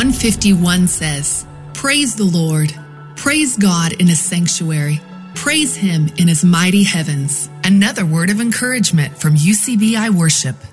151 says, "Praise the Lord. Praise God in his sanctuary. Praise him in his mighty heavens." Another word of encouragement from UCBI Worship.